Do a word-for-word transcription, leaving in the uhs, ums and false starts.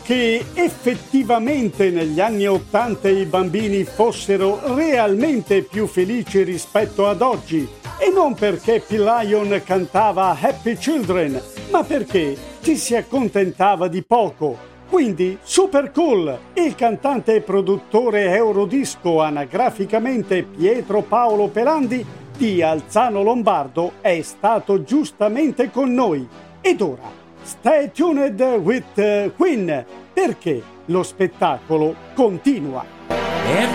che effettivamente negli anni ottanta i bambini fossero realmente più felici rispetto ad oggi, e non perché P-Lion cantava Happy Children, ma perché ci si accontentava di poco. Quindi Super Cool, il cantante e produttore Eurodisco, anagraficamente Pietro Paolo Pelandi, di Alzano Lombardo, è stato giustamente con noi. Ed ora, stay tuned with Queen, perché lo spettacolo continua.